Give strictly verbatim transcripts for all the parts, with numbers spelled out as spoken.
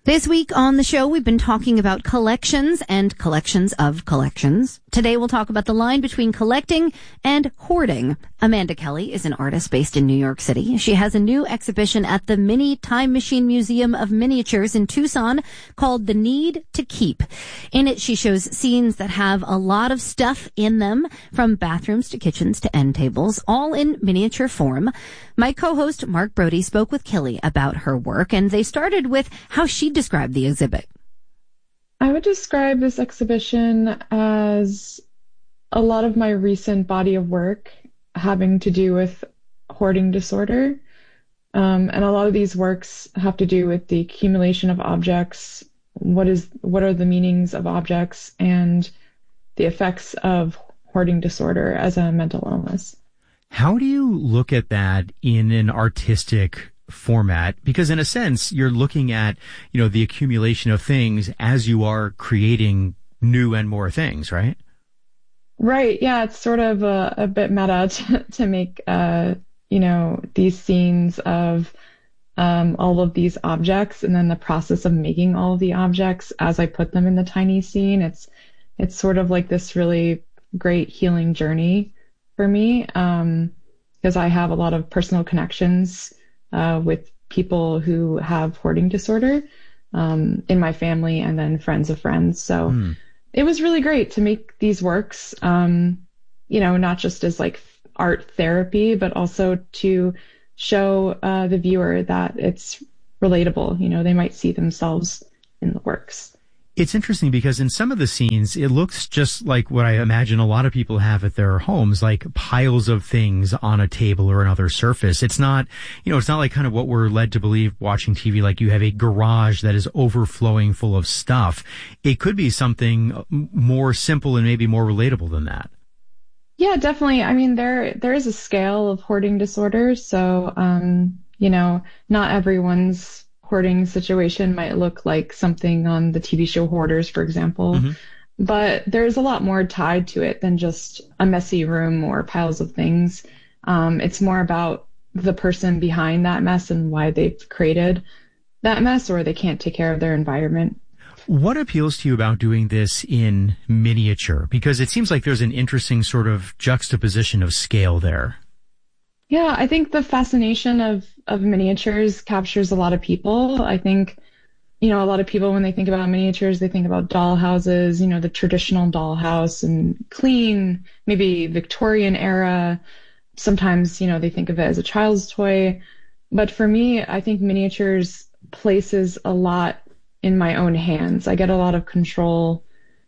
This week on the show, we've been talking about collections and collections of collections. Today, we'll talk about the line between collecting and hoarding. Amanda Kelly is an artist based in New York City. She has a new exhibition at the Mini Time Machine Museum of Miniatures in Tucson called The Need to Keep. In it, she shows scenes that have a lot of stuff in them, from bathrooms to kitchens to end tables, all in miniature form. My co-host, Mark Brody, spoke with Kelly about her work, and they started with how she described the exhibit. I would describe this exhibition as a lot of my recent body of work having to do with hoarding disorder. Um, and a lot of these works have to do with the accumulation of objects, what is, what are the meanings of objects, and the effects of hoarding disorder as a mental illness. How do you look at that in an artistic format? Because in a sense, you're looking at, you know, the accumulation of things as you are creating new and more things, right? Right. Yeah. It's sort of a, a bit meta to, to make, uh, you know, these scenes of um, all of these objects, and then the process of making all of the objects as I put them in the tiny scene. It's, it's sort of like this really great healing journey for me, um, because I have a lot of personal connections uh, with people who have hoarding disorder um, in my family, and then friends of friends. So mm. it was really great to make these works, um, you know, not just as like art therapy, but also to show uh, the viewer that it's relatable. You know, they might see themselves in the works. It's interesting because in some of the scenes, it looks just like what I imagine a lot of people have at their homes, like piles of things on a table or another surface. It's not, you know, it's not like kind of what we're led to believe watching T V, like you have a garage that is overflowing full of stuff. It could be something more simple and maybe more relatable than that. Yeah, definitely. I mean, there there is a scale of hoarding disorders. So, um, you know, not everyone's hoarding situation might look like something on the T V show Hoarders, for example. Mm-hmm. But there's a lot more tied to it than just a messy room or piles of things. Um, it's more about the person behind that mess and why they've created that mess, or they can't take care of their environment. What appeals to you about doing this in miniature? Because it seems like there's an interesting sort of juxtaposition of scale there. Yeah, I think the fascination of, of miniatures captures a lot of people. I think, you know, a lot of people, when they think about miniatures, they think about doll houses, you know, the traditional dollhouse, and clean, maybe Victorian era. Sometimes, you know, they think of it as a child's toy. But for me, I think miniatures places a lot in my own hands. I get a lot of control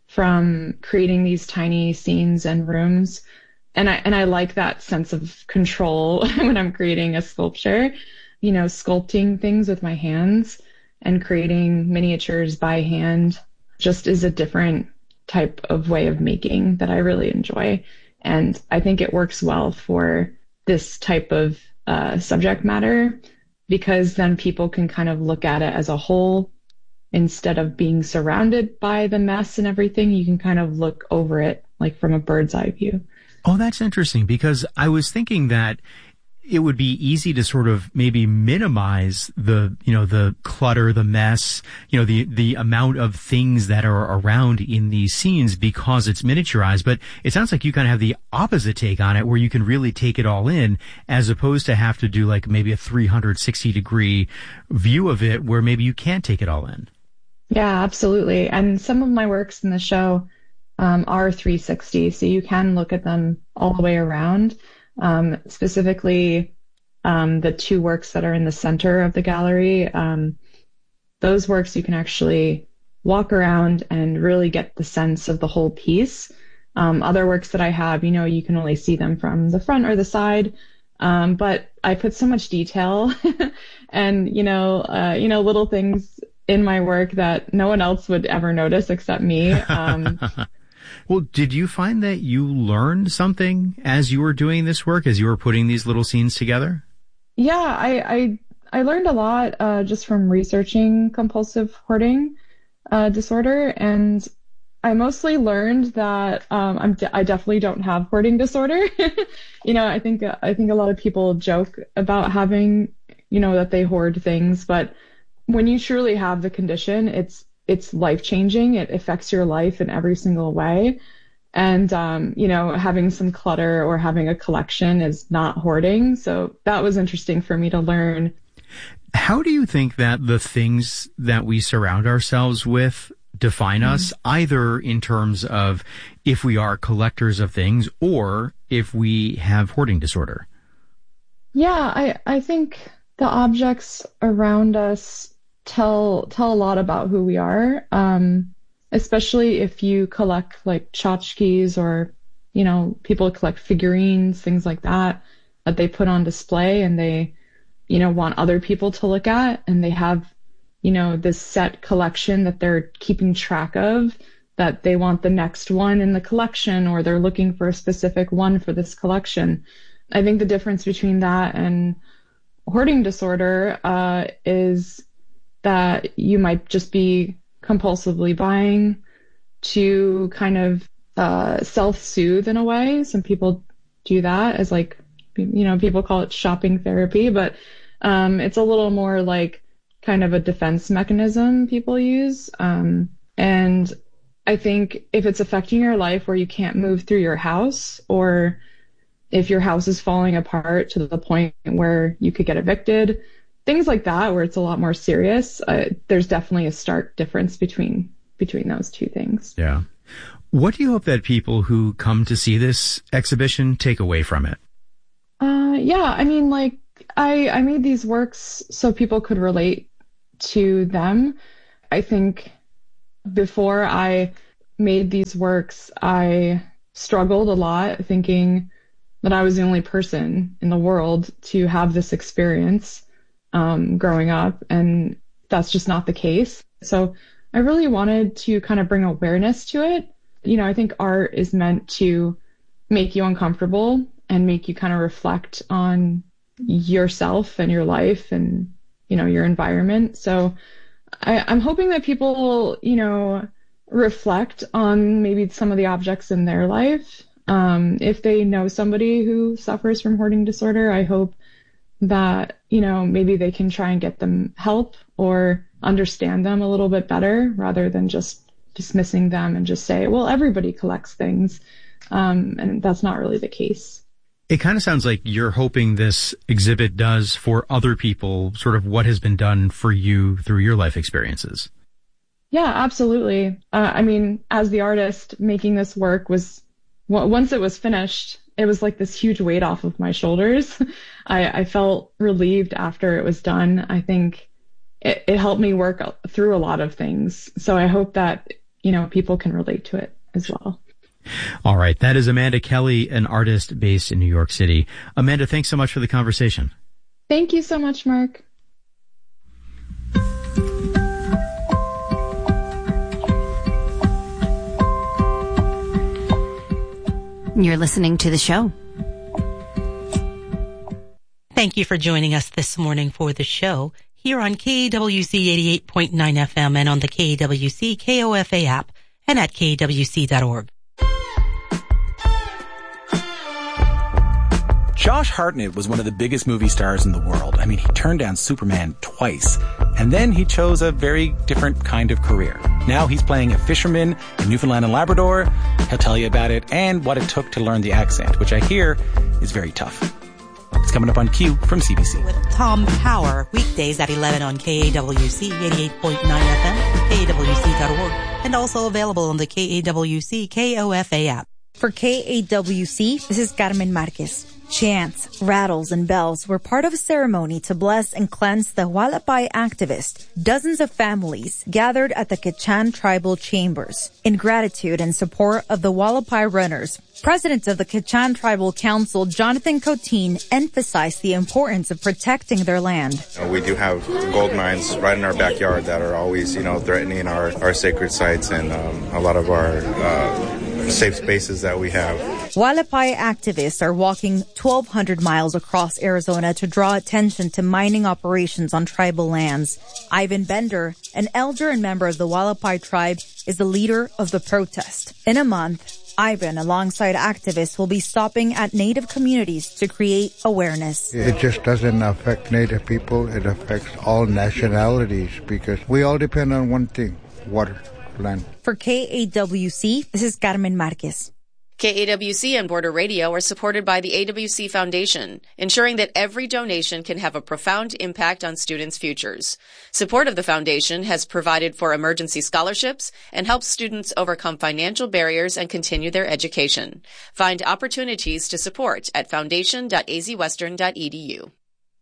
from creating these tiny scenes and rooms. And I, and I like that sense of control when I'm creating a sculpture, you know, sculpting things with my hands and creating miniatures by hand just is a different type of way of making that I really enjoy. And I think it works well for this type of uh, subject matter, because then people can kind of look at it as a whole instead of being surrounded by the mess and everything. You can kind of look over it like from a bird's eye view. Oh, that's interesting, because I was thinking that it would be easy to sort of maybe minimize the, you know, the clutter, the mess, you know, the, the amount of things that are around in these scenes because it's miniaturized. But it sounds like you kind of have the opposite take on it, where you can really take it all in, as opposed to have to do like maybe a three hundred sixty degree view of it where maybe you can't take it all in. Yeah, absolutely. And some of my works in the show Um, are three sixty, so you can look at them all the way around. Um, specifically, um, the two works that are in the center of the gallery, um, those works you can actually walk around and really get the sense of the whole piece. Um, other works that I have, you know, you can only see them from the front or the side, um, but I put so much detail and, you know, uh, you know, little things in my work that no one else would ever notice except me. Um, Well, did you find that you learned something as you were doing this work, as you were putting these little scenes together? Yeah, I I, I learned a lot uh, just from researching compulsive hoarding uh, disorder, and I mostly learned that um, I'm de- I definitely don't have hoarding disorder. You know, I think I think a lot of people joke about having, you know, that they hoard things, but when you truly have the condition, it's it's life-changing. It affects your life in every single way. And, um, you know, having some clutter or having a collection is not hoarding. So that was interesting for me to learn. How do you think that the things that we surround ourselves with define mm-hmm. us, either in terms of if we are collectors of things or if we have hoarding disorder? Yeah, I, I think the objects around us tell tell a lot about who we are, um, especially if you collect like tchotchkes or, you know, people collect figurines, things like that, that they put on display and they, you know, want other people to look at, and they have, you know, this set collection that they're keeping track of, that they want the next one in the collection, or they're looking for a specific one for this collection. I think the difference between that and hoarding disorder uh, is that you might just be compulsively buying to kind of uh, self-soothe in a way. Some people do that as like, you know, people call it shopping therapy, but um, it's a little more like kind of a defense mechanism people use. Um, and I think if it's affecting your life where you can't move through your house, or if your house is falling apart to the point where you could get evicted, things like that, where it's a lot more serious, uh, there's definitely a stark difference between between those two things. Yeah. What do you hope that people who come to see this exhibition take away from it? Uh, yeah, I mean, like, I, I made these works so people could relate to them. I think before I made these works, I struggled a lot thinking that I was the only person in the world to have this experience um, growing up, and that's just not the case. So I really wanted to kind of bring awareness to it. You know, I think art is meant to make you uncomfortable and make you kind of reflect on yourself and your life and, you know, your environment. So I, I'm hoping that people will, you know, reflect on maybe some of the objects in their life. Um, if they know somebody who suffers from hoarding disorder, I hope that, you know, maybe they can try and get them help or understand them a little bit better, rather than just dismissing them and just say, well, everybody collects things. Um, and that's not really the case. It kind of sounds like you're hoping this exhibit does for other people sort of what has been done for you through your life experiences. Yeah, absolutely. Uh, I mean, as the artist making this work was, once it was finished, it was like this huge weight off of my shoulders. I, I felt relieved after it was done. I think it, it helped me work through a lot of things. So I hope that, you know, people can relate to it as well. All right. That is Amanda Kelly, an artist based in New York City. Amanda, thanks so much for the conversation. Thank you so much, Mark. You're listening to the show. Thank you for joining us this morning for the show here on K A W C eighty-eight point nine F M and on the K A W C K O F A app and at K A W C dot org. Josh Hartnett was one of the biggest movie stars in the world. I mean, he turned down Superman twice, and then he chose a very different kind of career. Now he's playing a fisherman in Newfoundland and Labrador. He'll tell you about it and what it took to learn the accent, which I hear is very tough. It's coming up on Q from C B C. With Tom Power, weekdays at eleven on K A W C eighty-eight point nine F M, K A W C dot org, and also available on the K A W C K O F A app. For K A W C, this is Carmen Marquez. Chants, rattles, and bells were part of a ceremony to bless and cleanse the Hualapai activist. Dozens of families gathered at the Quechan Tribal Chambers in gratitude and support of the Hualapai runners. President of the Quechan Tribal Council, Jonathan Cotin, emphasized the importance of protecting their land. You know, we do have gold mines right in our backyard that are always, you know, threatening our, our sacred sites and um, a lot of our uh, safe spaces that we have. Hualapai activists are walking twelve hundred miles across Arizona to draw attention to mining operations on tribal lands. Ivan Bender, an elder and member of the Hualapai tribe, is the leader of the protest. In a month, Ivan, alongside activists, will be stopping at Native communities to create awareness. It just doesn't affect Native people. It affects all nationalities because we all depend on one thing, water, land. For K A W C, this is Carmen Marquez. K A W C and Border Radio are supported by the A W C Foundation, ensuring that every donation can have a profound impact on students' futures. Support of the foundation has provided for emergency scholarships and helps students overcome financial barriers and continue their education. Find opportunities to support at foundation dot a z western dot e d u.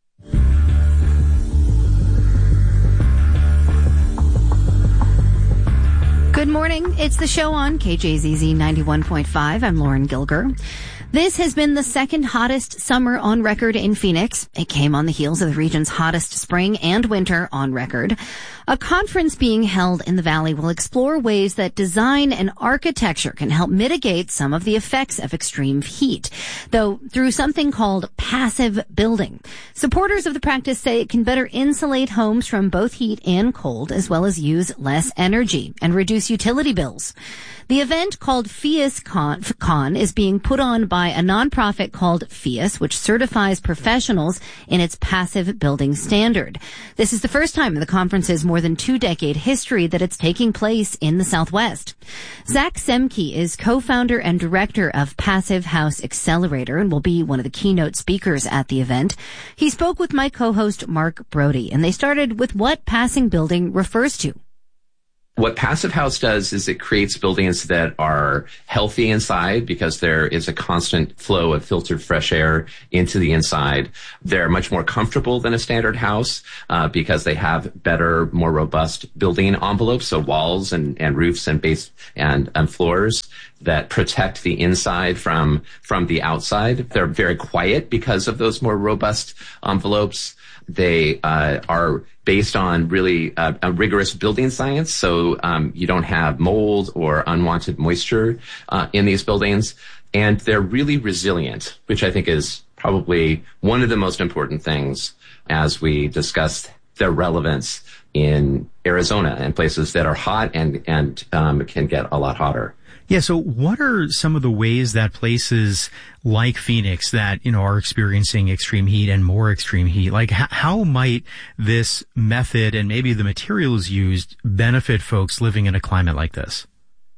Good morning. It's the show on K J Z Z ninety-one point five. I'm Lauren Gilger. This has been the second hottest summer on record in Phoenix. It came on the heels of the region's hottest spring and winter on record. A conference being held in the Valley will explore ways that design and architecture can help mitigate some of the effects of extreme heat, though through something called passive building. Supporters of the practice say it can better insulate homes from both heat and cold, as well as use less energy and reduce utility bills. The event called FIAS Con, Con is being put on by a nonprofit called FIAS, which certifies professionals in its passive building standard. This is the first time in the conference's more than two-decade history that it's taking place in the Southwest. Zach Semke is co-founder and director of Passive House Accelerator and will be one of the keynote speakers at the event. He spoke with my co-host Mark Brody, and they started with what passive building refers to. What Passive House does is it creates buildings that are healthy inside because there is a constant flow of filtered fresh air into the inside. They're much more comfortable than a standard house uh, because they have better, more robust building envelopes, so walls and, and roofs and base and, and floors that protect the inside from from the outside. They're very quiet because of those more robust envelopes. They uh, are based on really uh, a rigorous building science, so um, you don't have mold or unwanted moisture uh, in these buildings. And they're really resilient, which I think is probably one of the most important things as we discuss their relevance in Arizona and places that are hot and, and um, can get a lot hotter. Yeah, so what are some of the ways that places like Phoenix that, you know, are experiencing extreme heat and more extreme heat, like h- how might this method and maybe the materials used benefit folks living in a climate like this?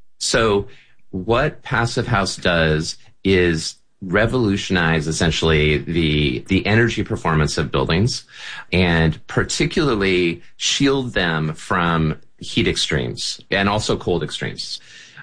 So what Passive House does is revolutionize essentially the the energy performance of buildings and particularly shield them from heat extremes and also cold extremes.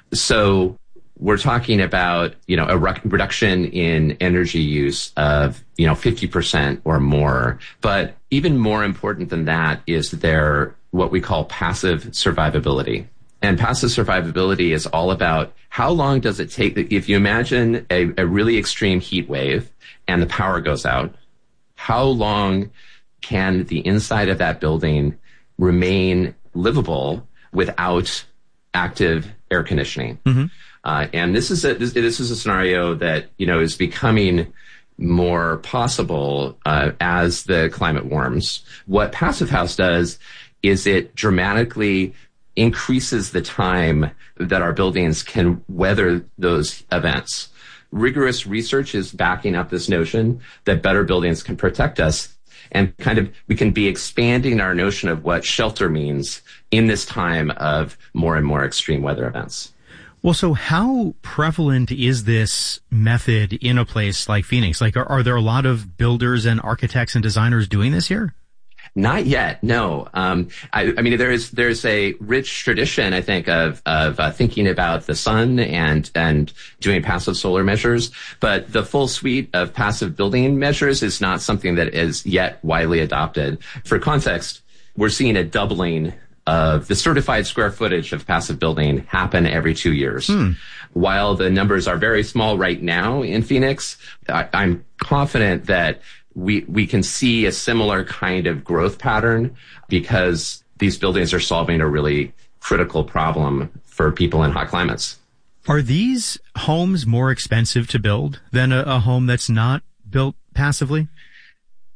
So we're talking about, you know, a re- reduction in energy use of, you know, fifty percent or more. But even more important than that is their what we call passive survivability. And passive survivability is all about how long does it take, if you imagine a, a really extreme heat wave and the power goes out, how long can the inside of that building remain livable without active air conditioning? Mm-hmm. Uh, and this is a, this, this is a scenario that, you know, is becoming more possible uh, as the climate warms. What Passive House does is it dramatically increases the time that our buildings can weather those events. Rigorous research is backing up this notion that better buildings can protect us, and kind of we can be expanding our notion of what shelter means in this time of more and more extreme weather events. Well, so how prevalent is this method in a place like Phoenix? Like, are, are there a lot of builders and architects and designers doing this here? Not yet, no. Um, I, I mean, there is there's a rich tradition, I think, of of uh, thinking about the sun and and doing passive solar measures, but the full suite of passive building measures is not something that is yet widely adopted. For context, we're seeing a doubling of the certified square footage of passive building happen every two years. Hmm. While the numbers are very small right now in Phoenix, I, I'm confident that we we can see a similar kind of growth pattern because these buildings are solving a really critical problem for people in hot climates. Are these homes more expensive to build than a, a home that's not built passively?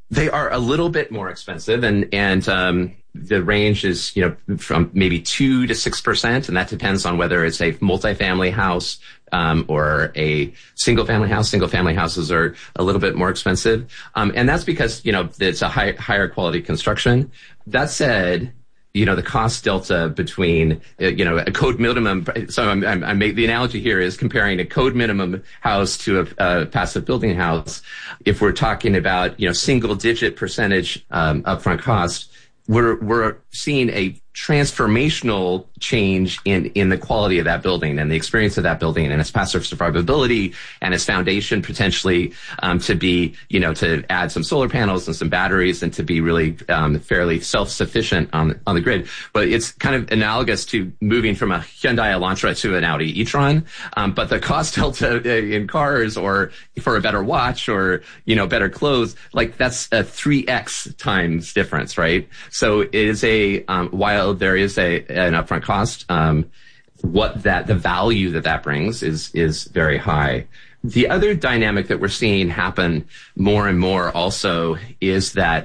They are a little bit more expensive, and and um, the range is, you know, from maybe two to six percent, and that depends on whether it's a multifamily house um, or a single family house. Single family houses are a little bit more expensive, um, and that's because, you know, it's a high, higher quality construction. That said, you know, the cost delta between, uh, you know, a code minimum. So I'm, I'm, I make the analogy here is comparing a code minimum house to a, a passive building house. If we're talking about, you know, single digit percentage um, upfront cost, we're we're seeing a transformational change in, in the quality of that building and the experience of that building and its passive survivability and its foundation potentially um, to be, you know, to add some solar panels and some batteries and to be really um, fairly self-sufficient on, on the grid. But it's kind of analogous to moving from a Hyundai Elantra to an Audi e-tron. Um, but the cost delta in cars or for a better watch or, you know, better clothes, like that's a three X times difference, right? So it is a, um, while there is a an upfront cost, um, what that the value that that brings is is very high. The other dynamic that we're seeing happen more and more also is that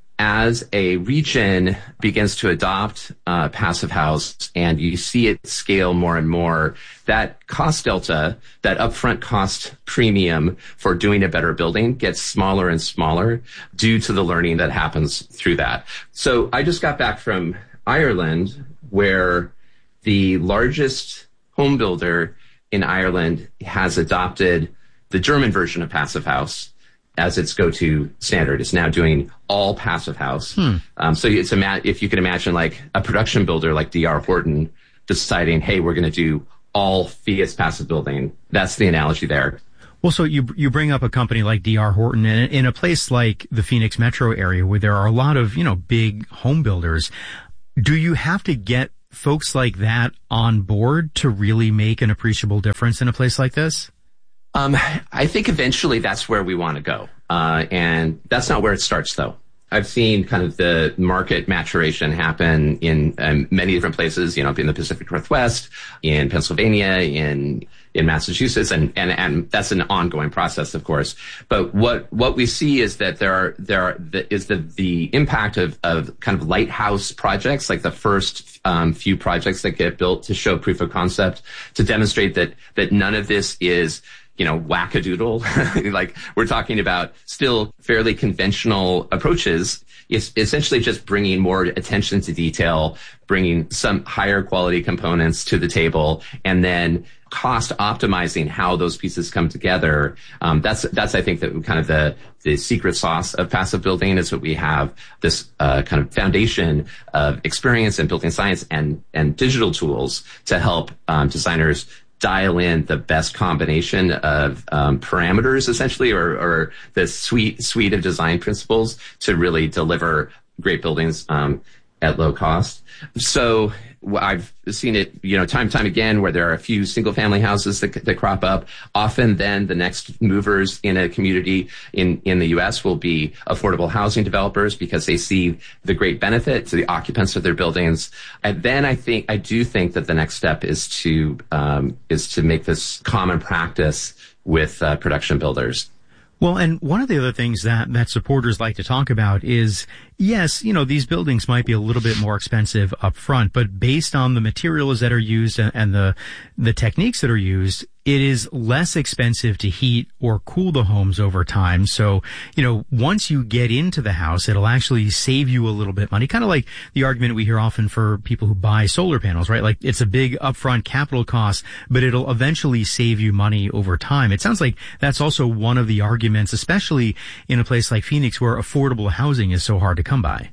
as a region begins to adopt uh, passive house and you see it scale more and more, that cost delta, that upfront cost premium for doing a better building gets smaller and smaller due to the learning that happens through that. So I just got back from Ireland, where the largest home builder in Ireland has adopted the German version of passive house as its go-to standard. It's now doing all passive house. Hmm. Um, so it's a, if you can imagine like a production builder like D R Horton deciding, hey, we're going to do all Fiat's passive building. That's the analogy there. Well, so you you bring up a company like D R Horton, and in a place like the Phoenix metro area where there are a lot of, you know, big home builders, do you have to get folks like that on board to really make an appreciable difference in a place like this? Um, I think eventually that's where we want to go. Uh, and that's not where it starts, though. I've seen kind of the market maturation happen in um, many different places, you know, in the Pacific Northwest, in Pennsylvania, in in Massachusetts, and, and, and that's an ongoing process, of course. But what, what we see is that there are, there are, the, is the, the impact of, of kind of lighthouse projects, like the first, um, few projects that get built to show proof of concept, to demonstrate that, that none of this is, you know, wackadoodle. Like we're talking about still fairly conventional approaches. It's essentially just bringing more attention to detail, bringing some higher quality components to the table, and then cost optimizing how those pieces come together. Um, that's, that's, I think, that kind of the, the secret sauce of passive building is that we have this, uh, kind of foundation of experience in building science and, and digital tools to help, um, designers dial in the best combination of um, parameters, essentially, or, or the suite suite of design principles to really deliver great buildings um, at low cost. So I've seen it, you know, time and time again, where there are a few single family houses that, that crop up. Often then the next movers in a community in, in the U S will be affordable housing developers because they see the great benefit to the occupants of their buildings. And then I think, I do think that the next step is to, um, is to make this common practice with uh, production builders. Well, and one of the other things that, that supporters like to talk about is, yes, you know, these buildings might be a little bit more expensive up front, but based on the materials that are used and, and the, the techniques that are used, it is less expensive to heat or cool the homes over time. So, you know, once you get into the house, it'll actually save you a little bit money. Kind of like the argument we hear often for people who buy solar panels, right? Like it's a big upfront capital cost, but it'll eventually save you money over time. It sounds like that's also one of the arguments, especially in a place like Phoenix where affordable housing is so hard to come by.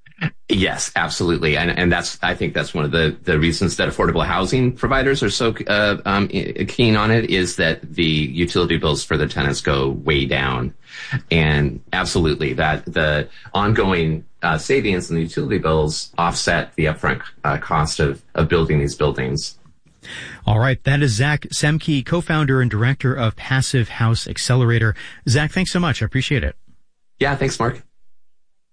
Yes, absolutely. And, and that's, I think that's one of the, the reasons that affordable housing providers are so uh, um, keen on it, is that the utility bills for the tenants go way down. And absolutely that the ongoing uh, savings in the utility bills offset the upfront uh, cost of, of building these buildings. All right. That is Zach Semke, co-founder and director of Passive House Accelerator. Zach, thanks so much. I appreciate it. Yeah, thanks, Mark.